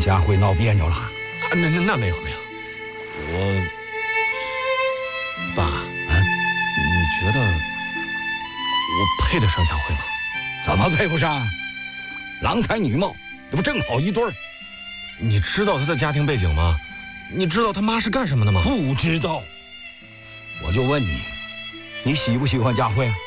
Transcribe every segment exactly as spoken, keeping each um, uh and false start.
佳慧闹别扭了？啊， 那那那没有没有，我爸，啊，你觉得我配得上佳慧吗？ 怎么配不上？郎才女貌，这不正好一对儿？ 你知道她的家庭背景吗？你知道她妈是干什么的吗？ 不知道。我就问你，你喜不喜欢佳慧啊？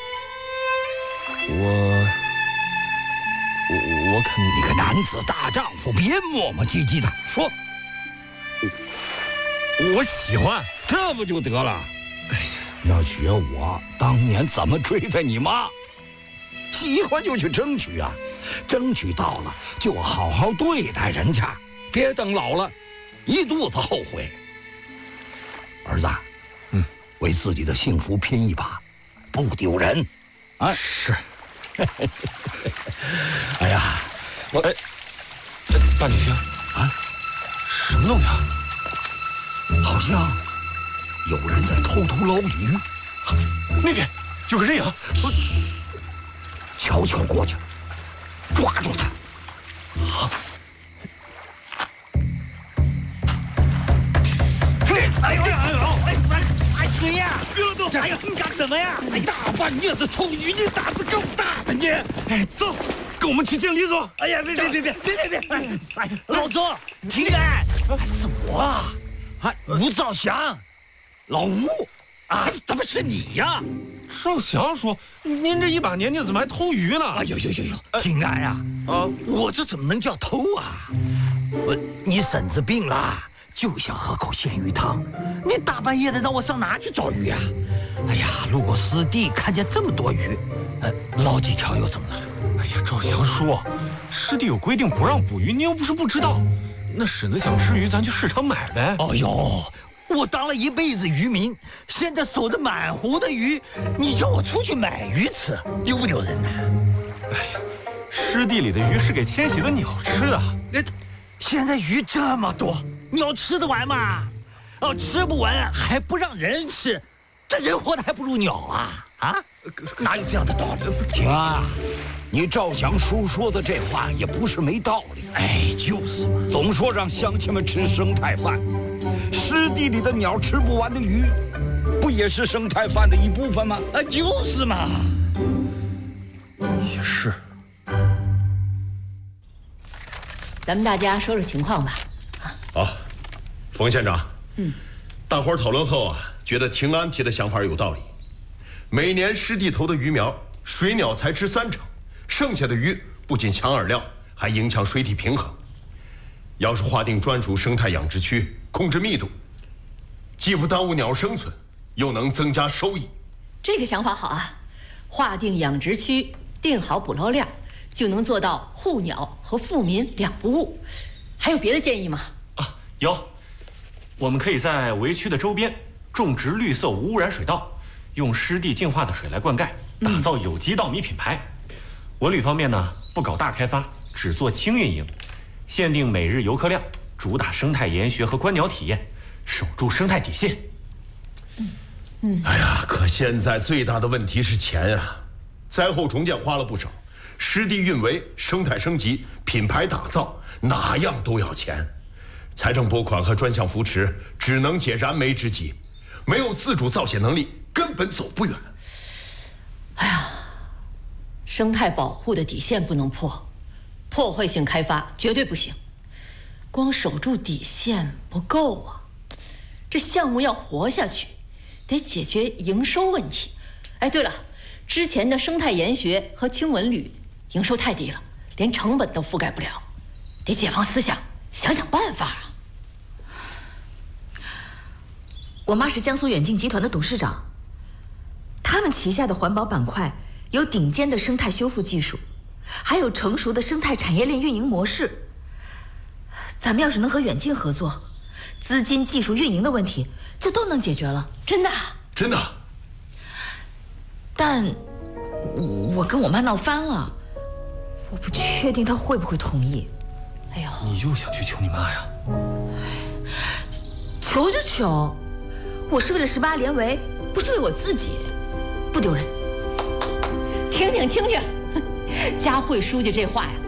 我我我肯你个男子大丈夫，别磨磨唧唧的说。 我我喜欢， 这不就得了？哎呀，要学我当年怎么追的你妈，喜欢就去争取啊，争取到了就好好对待人家，别等老了一肚子后悔。儿子， 嗯， 为自己的幸福拼一把，不丢人啊！ 是。 哎呀，我哎， 爸，你听啊， 什么动静？ 好像有人在偷偷捞鱼。 那边有个人影，我悄悄过去，抓住他。 好。 哎呦哎呦哎哎哎谁呀？ 刘总，哎呀，你干什么呀？ 哎，大半夜的偷鱼，你胆子够大的你！ 哎，走，跟我们去见李总。哎呀，别别别别别别别！哎哎，老总，停开！ 是我啊， 还吴兆祥， 老吴啊，怎么是你呀？ 少祥说：“您这一把年纪怎么还偷鱼呢？” 哎呦呦呦呦，金安呀， 啊， 我这怎么能叫偷啊？我你婶子病了，就想喝口鲜鱼汤，你大半夜的让我上哪去找鱼啊？哎呀，路过湿地看见这么多鱼，呃，捞几条又怎么了？ 哎呀，赵祥叔，湿地有规定不让捕鱼，你又不是不知道。那婶子想吃鱼，咱去市场买呗。 哦呦，我当了一辈子渔民，现在守着满湖的鱼，你叫我出去买鱼吃，丢不丢人呢？ 哎呀，湿地里的鱼是给迁徙的鸟吃的。 那现在鱼这么多，鸟吃得完吗？哦，吃不完还不让人吃，这人活得还不如鸟啊！啊，哪有这样的道理？ 停啊！你赵祥叔说的这话也不是没道理。 哎，就是嘛， 总说让乡亲们吃生态饭，湿地里的鸟吃不完的鱼，不也是生态饭的一部分吗？ 啊，就是嘛。 也是。 咱们大家说说情况吧。 好，冯县长，嗯，大伙儿讨论后啊，觉得庭安提的想法有道理。每年湿地头的鱼苗，水鸟才吃三成，剩下的鱼不仅抢饵料，还影响水体平衡。要是划定专属生态养殖区，控制密度，既不耽误鸟生存，又能增加收益。 这个想法好啊，划定养殖区，定好捕捞量，就能做到护鸟和富民两不误。还有别的建议吗？ 啊，有，我们可以在围区的周边种植绿色无污染水稻，用湿地净化的水来灌溉，打造有机稻米品牌。嗯、文旅方面呢，不搞大开发，只做轻运营，限定每日游客量，主打生态研学和观鸟体验，守住生态底线。 嗯嗯。哎呀，可现在最大的问题是钱啊！灾后重建花了不少，湿地运维、生态升级、品牌打造，哪样都要钱。财政拨款和专项扶持只能解燃眉之急，没有自主造血能力，根本走不远。 哎呀，生态保护的底线不能破，破坏性开发绝对不行。光守住底线不够啊，这项目要活下去，得解决营收问题。哎，对了，之前的生态研学和轻文旅营收太低了，连成本都覆盖不了，得解放思想，想想办法啊。 我妈是江苏远近集团的董事长，他们旗下的环保板块有顶尖的生态修复技术，还有成熟的生态产业链运营模式。咱们要是能和远近合作，资金、技术、运营的问题就都能解决了。 真的？ 真的。 但我跟我妈闹翻了，我不确定她会不会同意。 哎呦， 你又想去求你妈呀？ 求就求，我是为了十八连围，不是为我自己，不丢人。 听听听听，佳慧书记这话呀，